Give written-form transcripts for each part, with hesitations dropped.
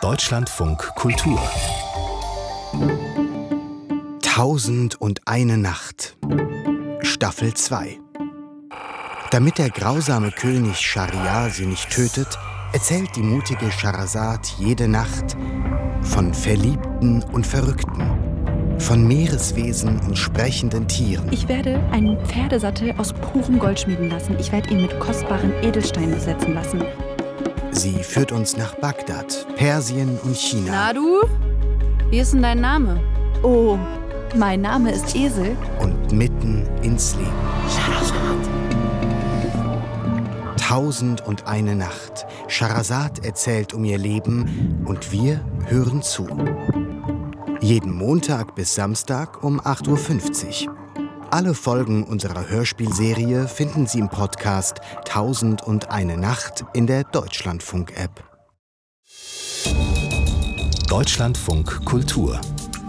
Deutschlandfunk Kultur 1001 Nacht Staffel 2. Damit der grausame König Schahriar sie nicht tötet, erzählt die mutige Schehersad jede Nacht von Verliebten und Verrückten, von Meereswesen und sprechenden Tieren. Ich werde einen Pferdesattel aus purem Gold schmieden lassen. Ich werde ihn mit kostbaren Edelsteinen besetzen lassen. Sie führt uns nach Bagdad, Persien und China. Na du? Wie ist denn dein Name? Oh, mein Name ist Esel. Und mitten ins Leben. 1001 Nacht. Schehersad erzählt um ihr Leben und wir hören zu. Jeden Montag bis Samstag um 8:50 Uhr. Alle Folgen unserer Hörspielserie finden Sie im Podcast 1001 Nacht in der Deutschlandfunk-App. Deutschlandfunk Kultur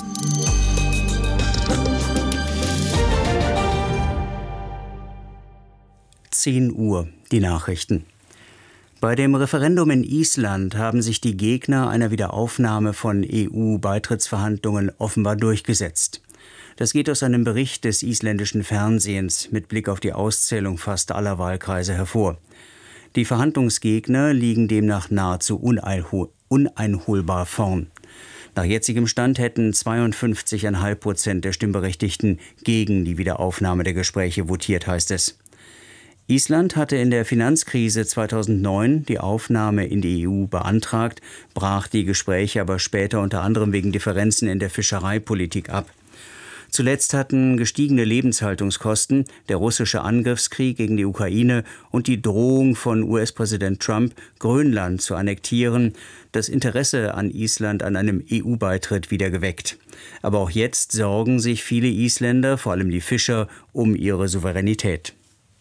10 Uhr, die Nachrichten. Bei dem Referendum in Island haben sich die Gegner einer Wiederaufnahme von EU-Beitrittsverhandlungen offenbar durchgesetzt. Das geht aus einem Bericht des isländischen Fernsehens mit Blick auf die Auszählung fast aller Wahlkreise hervor. Die Verhandlungsgegner liegen demnach nahezu uneinholbar vorn. Nach jetzigem Stand hätten 52,5% der Stimmberechtigten gegen die Wiederaufnahme der Gespräche votiert, heißt es. Island hatte in der Finanzkrise 2009 die Aufnahme in die EU beantragt, brach die Gespräche aber später unter anderem wegen Differenzen in der Fischereipolitik ab. Zuletzt hatten gestiegene Lebenshaltungskosten, der russische Angriffskrieg gegen die Ukraine und die Drohung von US-Präsident Trump, Grönland zu annektieren, das Interesse an Island an einem EU-Beitritt wieder geweckt. Aber auch jetzt sorgen sich viele Isländer, vor allem die Fischer, um ihre Souveränität.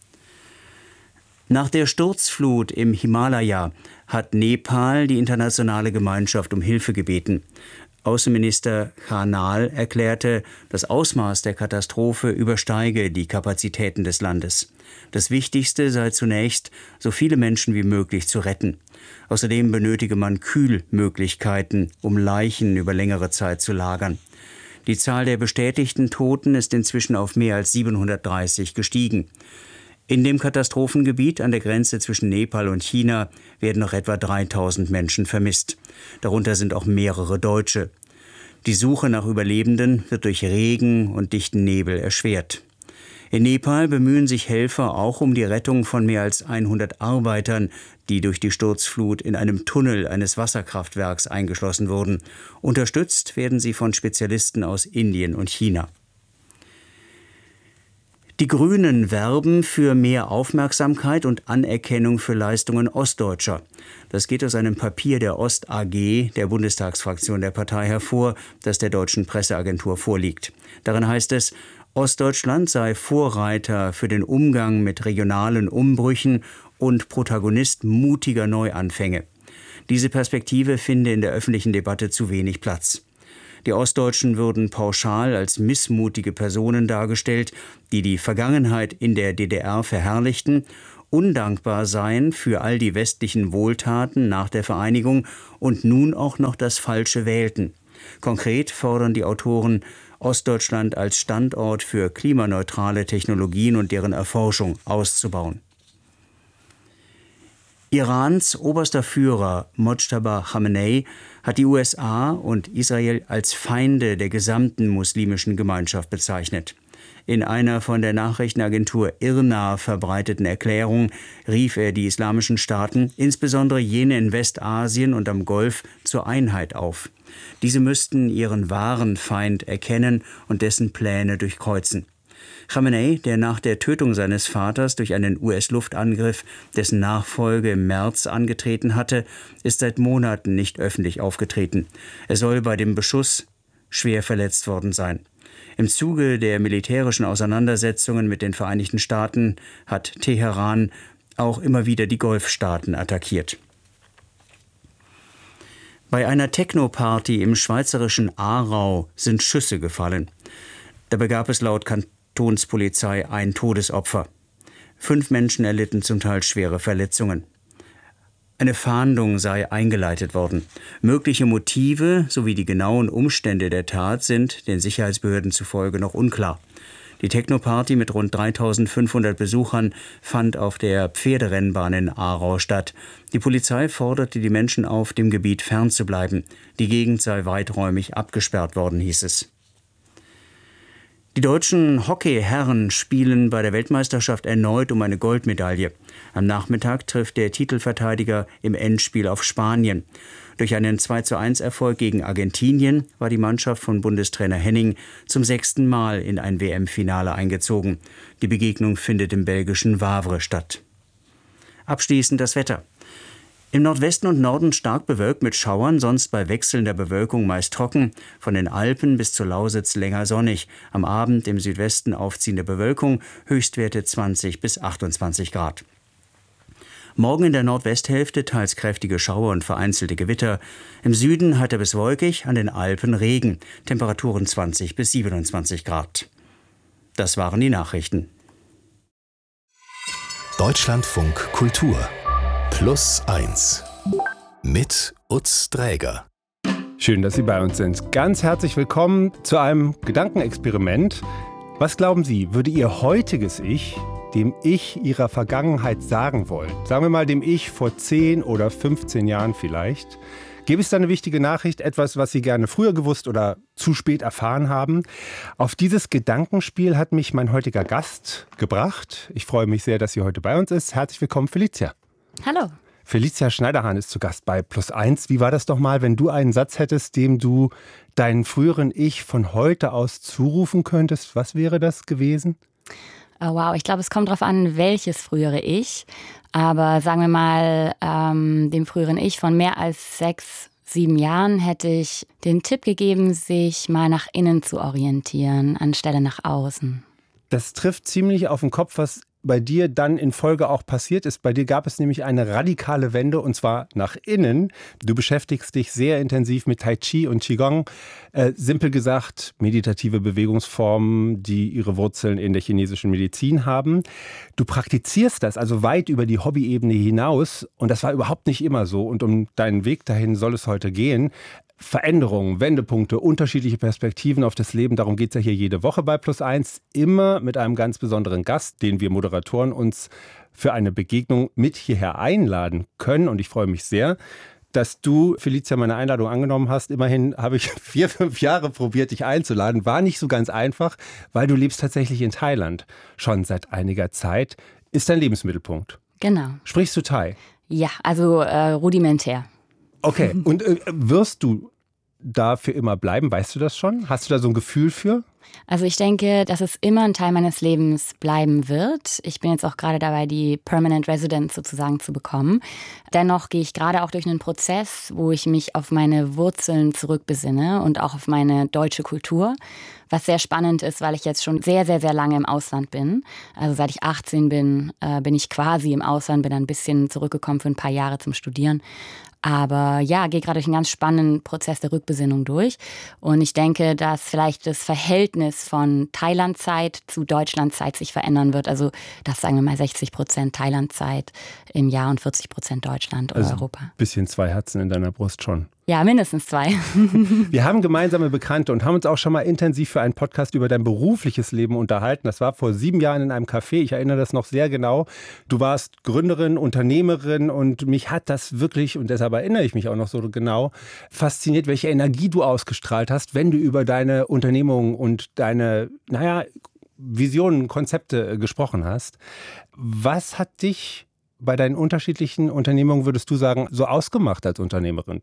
Nach der Sturzflut im Himalaya hat Nepal die internationale Gemeinschaft um Hilfe gebeten. Außenminister Khanal erklärte, das Ausmaß der Katastrophe übersteige die Kapazitäten des Landes. Das Wichtigste sei zunächst, so viele Menschen wie möglich zu retten. Außerdem benötige man Kühlmöglichkeiten, um Leichen über längere Zeit zu lagern. Die Zahl der bestätigten Toten ist inzwischen auf mehr als 730 gestiegen. In dem Katastrophengebiet an der Grenze zwischen Nepal und China werden noch etwa 3000 Menschen vermisst. Darunter sind auch mehrere Deutsche. Die Suche nach Überlebenden wird durch Regen und dichten Nebel erschwert. In Nepal bemühen sich Helfer auch um die Rettung von mehr als 100 Arbeitern, die durch die Sturzflut in einem Tunnel eines Wasserkraftwerks eingeschlossen wurden. Unterstützt werden sie von Spezialisten aus Indien und China. Die Grünen werben für mehr Aufmerksamkeit und Anerkennung für Leistungen Ostdeutscher. Das geht aus einem Papier der Ost AG, der Bundestagsfraktion der Partei, hervor, das der deutschen Presseagentur vorliegt. Darin heißt es, Ostdeutschland sei Vorreiter für den Umgang mit regionalen Umbrüchen und Protagonist mutiger Neuanfänge. Diese Perspektive finde in der öffentlichen Debatte zu wenig Platz. Die Ostdeutschen würden pauschal als missmutige Personen dargestellt, die die Vergangenheit in der DDR verherrlichten, undankbar seien für all die westlichen Wohltaten nach der Vereinigung und nun auch noch das Falsche wählten. Konkret fordern die Autoren, Ostdeutschland als Standort für klimaneutrale Technologien und deren Erforschung auszubauen. Irans oberster Führer Mojtaba Khamenei hat die USA und Israel als Feinde der gesamten muslimischen Gemeinschaft bezeichnet. In einer von der Nachrichtenagentur IRNA verbreiteten Erklärung rief er die islamischen Staaten, insbesondere jene in Westasien und am Golf, zur Einheit auf. Diese müssten ihren wahren Feind erkennen und dessen Pläne durchkreuzen. Khamenei, der nach der Tötung seines Vaters durch einen US-Luftangriff dessen Nachfolge im März angetreten hatte, ist seit Monaten nicht öffentlich aufgetreten. Er soll bei dem Beschuss schwer verletzt worden sein. Im Zuge der militärischen Auseinandersetzungen mit den Vereinigten Staaten hat Teheran auch immer wieder die Golfstaaten attackiert. Bei einer Techno-Party im schweizerischen Aarau sind Schüsse gefallen. Dabei gab es laut Kantonspolizei ein Todesopfer. 5 Menschen erlitten zum Teil schwere Verletzungen. Eine Fahndung sei eingeleitet worden. Mögliche Motive sowie die genauen Umstände der Tat sind den Sicherheitsbehörden zufolge noch unklar. Die Techno-Party mit rund 3.500 Besuchern fand auf der Pferderennbahn in Aarau statt. Die Polizei forderte die Menschen auf, dem Gebiet fernzubleiben. Die Gegend sei weiträumig abgesperrt worden, hieß es. Die deutschen Hockeyherren spielen bei der Weltmeisterschaft erneut um eine Goldmedaille. Am Nachmittag trifft der Titelverteidiger im Endspiel auf Spanien. Durch einen 2:1-Erfolg gegen Argentinien war die Mannschaft von Bundestrainer Henning zum 6. Mal in ein WM-Finale eingezogen. Die Begegnung findet im belgischen Wavre statt. Abschließend das Wetter. Im Nordwesten und Norden stark bewölkt mit Schauern, sonst bei wechselnder Bewölkung meist trocken. Von den Alpen bis zur Lausitz länger sonnig. Am Abend im Südwesten aufziehende Bewölkung, Höchstwerte 20 bis 28 Grad. Morgen in der Nordwesthälfte teils kräftige Schauer und vereinzelte Gewitter. Im Süden heiter bis wolkig, an den Alpen Regen. Temperaturen 20 bis 27 Grad. Das waren die Nachrichten. Deutschlandfunk Kultur +1 mit Utz Dräger. Schön, dass Sie bei uns sind. Ganz herzlich willkommen zu einem Gedankenexperiment. Was glauben Sie, würde Ihr heutiges Ich dem Ich Ihrer Vergangenheit sagen wollen? Sagen wir mal dem Ich vor 10 oder 15 Jahren vielleicht. Gäbe es da eine wichtige Nachricht, etwas, was Sie gerne früher gewusst oder zu spät erfahren haben? Auf dieses Gedankenspiel hat mich mein heutiger Gast gebracht. Ich freue mich sehr, dass sie heute bei uns ist. Herzlich willkommen, Felicia. Hallo. Felicia Schneiderhahn ist zu Gast bei +1. Wie war das doch mal, wenn du einen Satz hättest, dem du deinen früheren Ich von heute aus zurufen könntest? Was wäre das gewesen? Oh, wow, ich glaube, es kommt darauf an, welches frühere Ich. Aber sagen wir mal, dem früheren Ich von mehr als 6, 7 Jahren hätte ich den Tipp gegeben, sich mal nach innen zu orientieren, anstelle nach außen. Das trifft ziemlich auf den Kopf, was bei dir dann in Folge auch passiert ist. Bei dir gab es nämlich eine radikale Wende, und zwar nach innen. Du beschäftigst dich sehr intensiv mit Tai Chi und Qigong. Simpel gesagt, meditative Bewegungsformen, die ihre Wurzeln in der chinesischen Medizin haben. Du praktizierst das also weit über die Hobbyebene hinaus, und das war überhaupt nicht immer so. Und um deinen Weg dahin soll es heute gehen. Veränderungen, Wendepunkte, unterschiedliche Perspektiven auf das Leben. Darum geht es ja hier jede Woche bei +1. Immer mit einem ganz besonderen Gast, den wir Moderatoren uns für eine Begegnung mit hierher einladen können. Und ich freue mich sehr, dass du, Felicia, meine Einladung angenommen hast. Immerhin habe ich 4, 5 Jahre probiert, dich einzuladen. War nicht so ganz einfach, weil du lebst tatsächlich in Thailand schon seit einiger Zeit. Ist dein Lebensmittelpunkt. Genau. Sprichst du Thai? Ja, also rudimentär. Okay, und wirst du da für immer bleiben? Weißt du das schon? Hast du da so ein Gefühl für? Also ich denke, dass es immer ein Teil meines Lebens bleiben wird. Ich bin jetzt auch gerade dabei, die Permanent Residence sozusagen zu bekommen. Dennoch gehe ich gerade auch durch einen Prozess, wo ich mich auf meine Wurzeln zurückbesinne und auch auf meine deutsche Kultur. Was sehr spannend ist, weil ich jetzt schon sehr, sehr, sehr lange im Ausland bin. Also seit ich 18 bin, bin ich quasi im Ausland, bin dann ein bisschen zurückgekommen für ein paar Jahre zum Studieren. Aber ja, gehe gerade durch einen ganz spannenden Prozess der Rückbesinnung durch. Und ich denke, dass vielleicht das Verhältnis von Thailandzeit zu Deutschlandzeit sich verändern wird. Also das sagen wir mal 60% Thailandzeit im Jahr und 40% Deutschland oder Europa. Ein bisschen 2 Herzen in deiner Brust schon. Ja, mindestens 2. Wir haben gemeinsame Bekannte und haben uns auch schon mal intensiv für einen Podcast über dein berufliches Leben unterhalten. Das war vor 7 Jahren in einem Café. Ich erinnere das noch sehr genau. Du warst Gründerin, Unternehmerin, und mich hat das wirklich, und deshalb erinnere ich mich auch noch so genau, fasziniert, welche Energie du ausgestrahlt hast, wenn du über deine Unternehmung und deine, Visionen, Konzepte gesprochen hast. Was hat dich bei deinen unterschiedlichen Unternehmungen, würdest du sagen, so ausgemacht als Unternehmerin?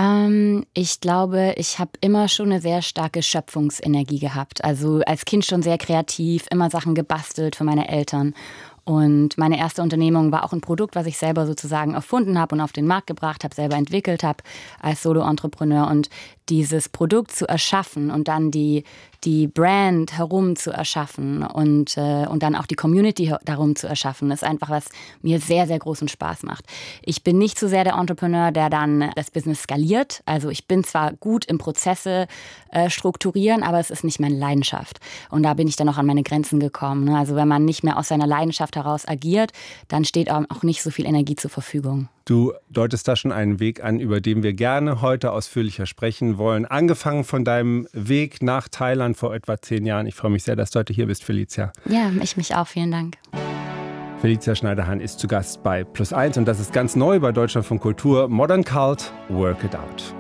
Ich glaube, ich habe immer schon eine sehr starke Schöpfungsenergie gehabt. Also als Kind schon sehr kreativ, immer Sachen gebastelt für meine Eltern. Und meine erste Unternehmung war auch ein Produkt, was ich selber sozusagen erfunden habe und auf den Markt gebracht habe, selber entwickelt habe als Solo-Entrepreneur. Und dieses Produkt zu erschaffen und dann die Brand herum zu erschaffen und dann auch die Community darum zu erschaffen, ist einfach, was mir sehr, sehr großen Spaß macht. Ich bin nicht so sehr der Entrepreneur, der dann das Business skaliert. Also ich bin zwar gut im Prozesse strukturieren, aber es ist nicht meine Leidenschaft. Und da bin ich dann auch an meine Grenzen gekommen. Ne? Also wenn man nicht mehr aus seiner Leidenschaft heraus agiert, dann steht auch nicht so viel Energie zur Verfügung. Du deutest da schon einen Weg an, über den wir gerne heute ausführlicher sprechen wollen. Angefangen von deinem Weg nach Thailand vor etwa 10 Jahren. Ich freue mich sehr, dass du heute hier bist, Felicia. Ja, ich mich auch. Vielen Dank. Felicia Schneiderhan ist zu Gast bei Plus 1 und das ist ganz neu bei Deutschlandfunk Kultur. Modern Cult, Work It Out.